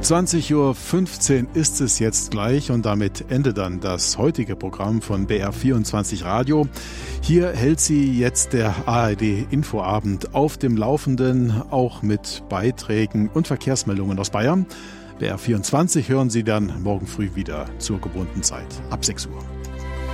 20:15 Uhr ist es jetzt gleich und damit endet dann das heutige Programm von BR24 Radio. Hier hält Sie jetzt der ARD-Infoabend auf dem Laufenden, auch mit Beiträgen und Verkehrsmeldungen aus Bayern. BR24 hören Sie dann morgen früh wieder zur gewohnten Zeit ab 6 Uhr.